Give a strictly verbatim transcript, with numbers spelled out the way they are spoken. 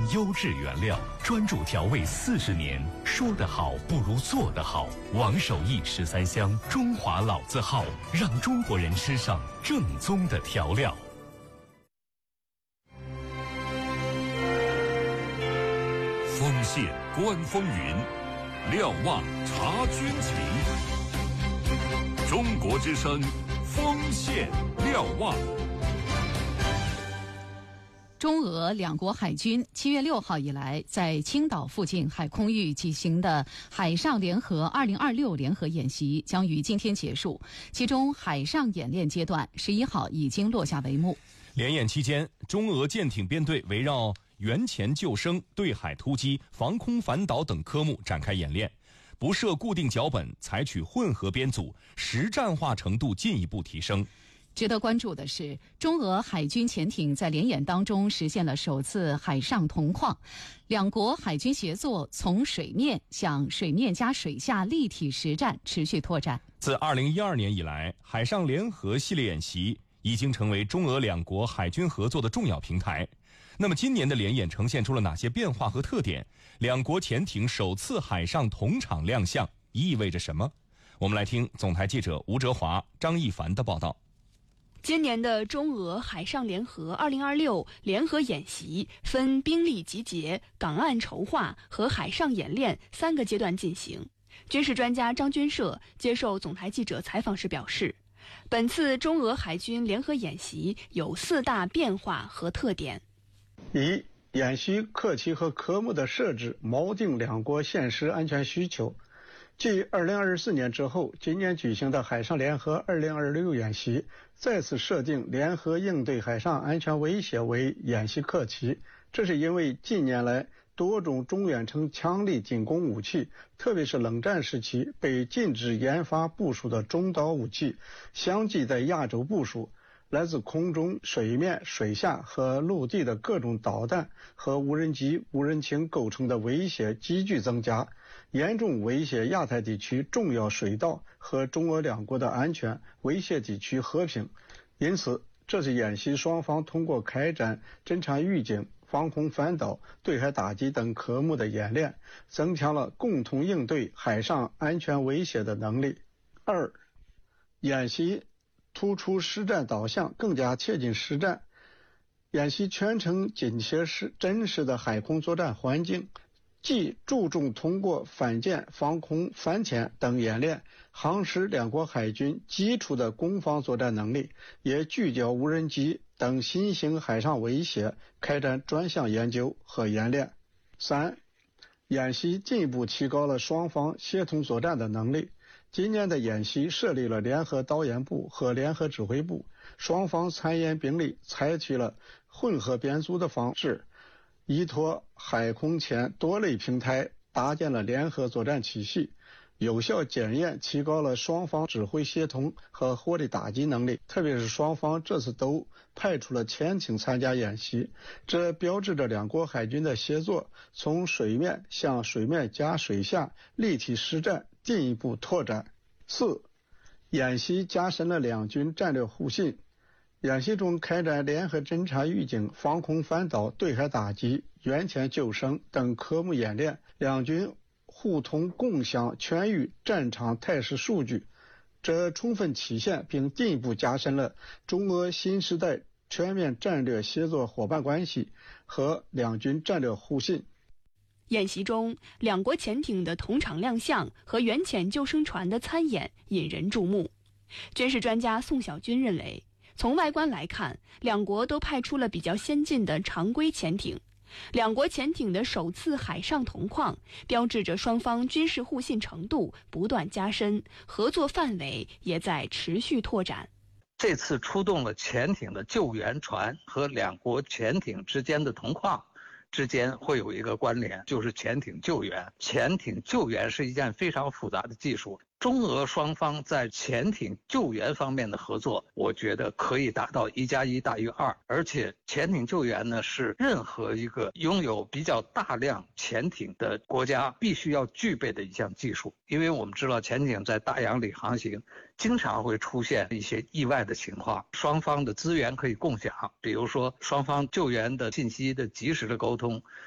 优质原料，专注调味四十年。说得好不如做得好。王守义十三香，中华老字号，让中国人吃上正宗的调料。 锋线观风云，瞭望察军情。中国之声，锋线瞭望。 中俄两国海军七月六号以来在青岛附近海空域举行的海上联合二零二六联合演习将于今天结束，其中海上演练阶段十一号已经落下帷幕。 联演期间，中俄舰艇编队围绕援潜救生、对海突击、防空反导等科目展开演练，不设固定脚本，采取混合编组，实战化程度进一步提升。 值得关注的是，中俄海军潜艇在联演当中实现了首次海上同框，两国海军协作从水面向水面加水下立体实战持续拓展。 自二零一二年以来，海上联合系列演习已经成为中俄两国海军合作的重要平台。那么今年的联演呈现出了哪些变化和特点？两国潜艇首次海上同场亮相意味着什么？我们来听总台记者吴哲华、张一凡的报道。 今年的中俄海上联合二零二六联合演习分兵力集结、港岸筹划和海上演练三个阶段进行。军事专家张军社接受总台记者采访时表示，本次中俄海军联合演习有四大变化和特点。 一、演习课题和科目的设置锚定两国现实安全需求。继二零二四年之后，今年举行的海上联合二零二六演习再次设定联合应对海上安全威胁为演习课题。这是因为近年来多种中远程强力进攻武器，特别是冷战时期被禁止研发部署的中导武器，相继在亚洲部署。来自空中、水面、水下和陆地的各种导弹和无人机、无人艇构成的威胁急剧增加，严重威胁亚太地区重要水道和中俄两国的安全，威胁地区和平。因此，这次演习双方通过开展侦察预警、防空反导、对海打击等科目的演练，增强了共同应对海上安全威胁的能力。二、演习突出实战导向，更加贴近实战。演习全程紧贴实真实的海空作战环境，既注重通过反舰、防空、反潜等演练夯实两国海军基础的攻防作战能力，也聚焦无人机等新型海上威胁，开展专项研究和演练。三、演习进一步提高了双方协同作战的能力。今年的演习设立了联合导演部和联合指挥部，双方参演兵力采取了混合编组的方式，依托海空潜多类平台，搭建了联合作战体系，有效检验提高了双方指挥协同和火力打击能力。特别是双方这次都派出了潜艇参加演习，这标志着两国海军的协作从水面向水面加水下立体实战进一步拓展。四、演习加深了两军战略互信。演习中开展联合侦察预警、防空反导、对海打击、援潜救生等科目演练，两军互通共享全域战场态势数据，这充分体现并进一步加深了中俄新时代全面战略协作伙伴关系和两军战略互信。 演习中，两国潜艇的同场亮相和援潜救生船的参演引人注目。军事专家宋小军认为，从外观来看，两国都派出了比较先进的常规潜艇。两国潜艇的首次海上同框，标志着双方军事互信程度不断加深，合作范围也在持续拓展。 这次出动了潜艇的救援船和两国潜艇之间的同框之间会有一个关联，就是潜艇救援。潜艇救援是一件非常复杂的技术，中俄双方在潜艇救援方面的合作，我觉得可以达到一加一大于二。而且潜艇救援呢，是任何一个拥有比较大量潜艇的国家必须要具备的一项技术。因为我们知道潜艇在大洋里航行，经常会出现一些意外的情况，双方的资源可以共享，比如说双方救援的信息的及时的沟通，